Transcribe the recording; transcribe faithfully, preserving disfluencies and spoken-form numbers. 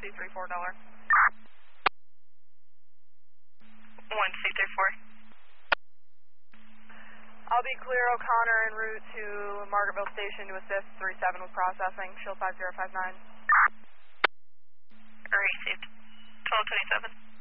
C three four dollar. one C three four. I'll be clear O'Connor en route to Margaretville Station to assist three seven with processing. Shield five zero five nine. Received. twelve twenty-seven.